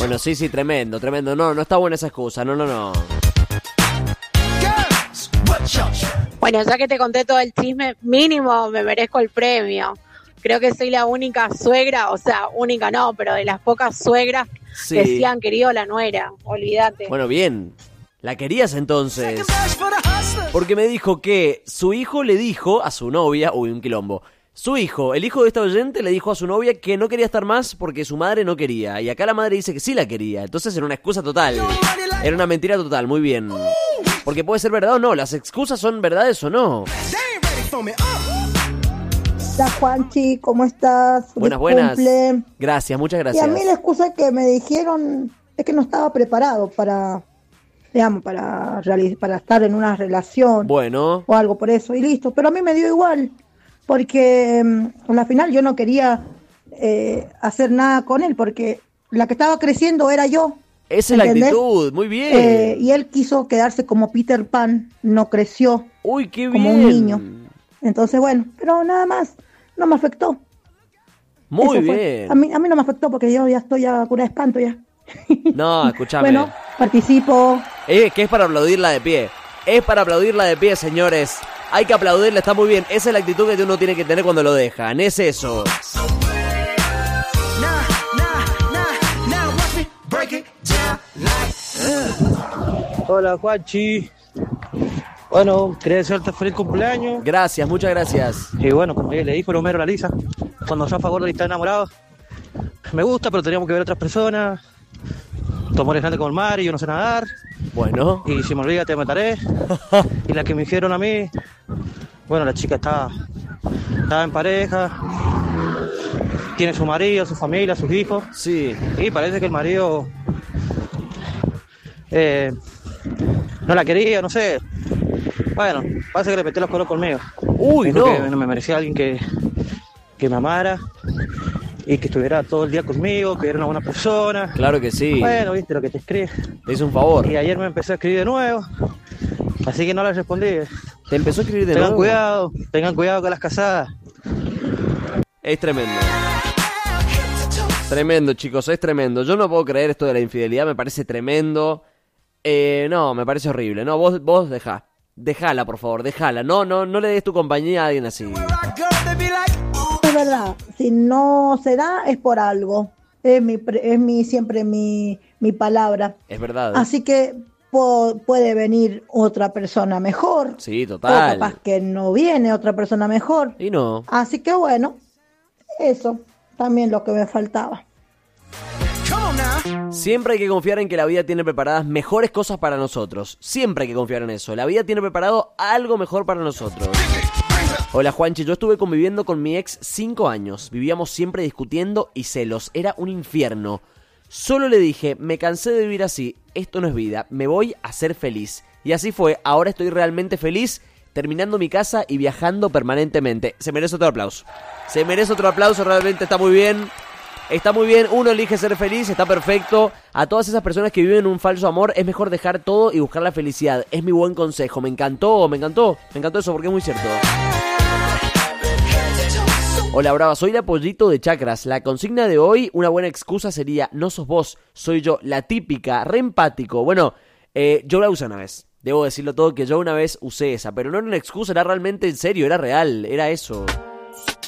Bueno, sí, tremendo. No está buena esa excusa. No. Bueno, ya que te conté todo el chisme, mínimo me merezco el premio. Creo que soy la única suegra, o sea, única no, pero de las pocas suegras Sí. que sí han querido la nuera, olvídate. Bueno, bien. ¿La querías entonces? Porque me dijo que su hijo le dijo a su novia... Uy, un quilombo. Su hijo, el hijo de esta oyente, le dijo a su novia que no quería estar más porque su madre no quería. Y acá la madre dice que sí la quería. Entonces era una excusa total. Era una mentira total, muy bien. Porque puede ser verdad o no. Las excusas son verdades o no. Hola Juanchi, ¿cómo estás? Buenas. Cumple. Gracias, muchas Y gracias. a mí la excusa que me dijeron es que no estaba preparado para, digamos, para estar en una relación Bueno, o algo por eso, y listo. Pero a mí me dio igual, porque a la final yo no quería hacer nada con él, porque la que estaba creciendo era yo. esa es la ¿entendés? actitud, muy bien. Y él quiso quedarse como Peter Pan, no creció Uy, qué bien. como un niño. Entonces, bueno, pero nada más, no me afectó. Muy Eso fue. bien. A mí no me afectó porque yo ya estoy a cura de espanto ya. No, escúchame. Bueno, participo. Que es para aplaudirla de pie. Es para aplaudirla de pie, señores. Hay que aplaudirla, está muy bien. Esa es la actitud que uno tiene que tener cuando lo dejan. Es eso. Hola Juanchi. Bueno, quería desearte feliz cumpleaños. Gracias, muchas gracias. Y bueno, como le dijo Romero a la Lisa, cuando yo a favor de estar enamorado, me gusta, pero teníamos que ver a otras personas. Tu amor es grande como el mar y yo no sé nadar. Bueno. Y si me olvidas te mataré. Y la que me dijeron a mí, bueno, la chica estaba en pareja, tiene su marido, su familia, sus hijos. Sí. Y parece que el marido no la quería, no sé. Bueno, parece que le metió los cuernos conmigo. Uy, Dijo no. que me merecía alguien que me amara y que estuviera todo el día conmigo, que era una buena persona. Claro que sí. Bueno, viste lo que te escribe. Te hizo un favor. Y ayer me empezó a escribir de nuevo, así que no le respondí. Te empezó a escribir de Tengan nuevo. cuidado con las casadas. Es tremendo. Tremendo, chicos, es tremendo. Yo no puedo creer esto de la infidelidad, me parece tremendo. No, me parece horrible. No, vos dejá. Déjala, por favor, déjala. No le des tu compañía a alguien así. Es verdad, si no se da es por algo. Es siempre mi palabra. Es verdad. Así que puede venir otra persona mejor. Sí, O total. capaz que no viene otra persona mejor. Y no. Así que bueno, eso también lo que me faltaba. Siempre hay que confiar en que la vida tiene preparadas mejores cosas para nosotros. Siempre hay que confiar en eso. La vida tiene preparado algo mejor para nosotros. Hola Juanchi, yo estuve conviviendo con mi ex 5 años. Vivíamos siempre discutiendo y celos. Era un infierno. Solo le dije, me cansé de vivir así. Esto no es vida. Me voy a ser feliz. Y así fue. Ahora estoy realmente feliz, terminando mi casa y viajando permanentemente. Se merece otro aplauso. Se merece otro aplauso, realmente está muy bien. Está muy bien, uno elige ser feliz, está perfecto. A todas esas personas que viven un falso amor, es mejor dejar todo y buscar la felicidad. Es mi buen consejo, me encantó eso porque es muy cierto. Hola Brava, soy la Pollito de Chakras. La consigna de hoy, una buena excusa sería, no sos vos, soy yo, la típica, re empático. Bueno, yo la usé una vez, debo decirlo todo, que yo una vez usé esa, pero no era una excusa, era realmente en serio, era real, era eso.